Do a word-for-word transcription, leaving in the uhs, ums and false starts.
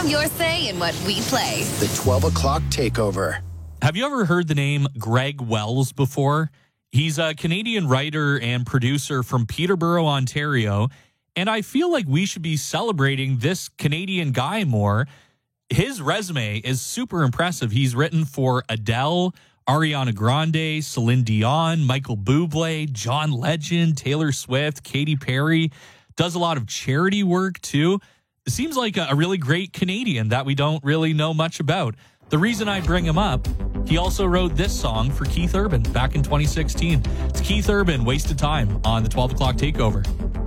have your say in what we play. The twelve o'clock takeover. Have you ever heard the name Greg Wells before? He's a Canadian writer and producer from Peterborough, Ontario, and I feel like we should be celebrating this Canadian guy more. His resume is super impressive. He's written for Adele, Ariana Grande, Celine Dion, Michael Bublé, John Legend, Taylor Swift, Katy Perry. Does a lot of charity work, too. It seems like a really great Canadian that we don't really know much about. The reason I bring him up, he also wrote this song for Keith Urban back in twenty sixteen. It's Keith Urban, Wasted Time, on the twelve o'clock takeover.